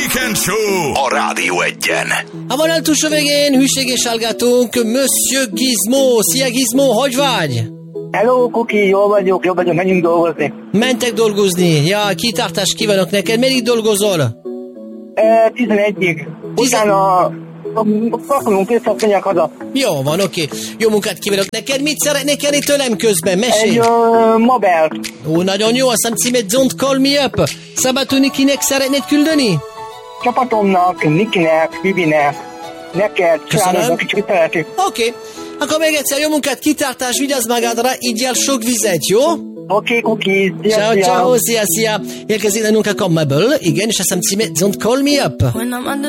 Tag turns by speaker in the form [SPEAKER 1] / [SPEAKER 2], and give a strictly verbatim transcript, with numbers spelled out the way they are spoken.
[SPEAKER 1] Weekend Show a Rádió Egyen.
[SPEAKER 2] A vonal túlsó végén hűséges hallgatónk Monsieur Gizmo. Szia Gizmo, hogy vagy?
[SPEAKER 3] Hello, Kuki, jól vagyok, jól vagyok, menjünk dolgozni.
[SPEAKER 2] Mentek dolgozni? Ja, kitartást kívánok neked. Meddig dolgozol?
[SPEAKER 3] E, tizenegyig. Utána pakolunk össze, menjek haza.
[SPEAKER 2] Jó van, oké. Jó munkát kívánok neked. Mit szeretnék kérni tőlem közben? Mesélj!
[SPEAKER 3] Egy uh, Mabel.
[SPEAKER 2] Ó, nagyon jó. A számcímet Don't Call Me Up. Szabadulni kinek szeretnéd küldeni?
[SPEAKER 3] Csapatomnak, Nikinek, Bibinek, neked, családnak, kicsit szeretik.
[SPEAKER 2] Oké. Okay. Akkor még egyszer jó munkát, kitartás, vigyázz magadra, igyál sok vizet, jó?
[SPEAKER 3] Oké, okay, Kuki, szia,
[SPEAKER 2] ciao,
[SPEAKER 3] szia.
[SPEAKER 2] ciao, szia, szia. Érkezik a Mabel, igen, és a számcímet Don't Call Me Up.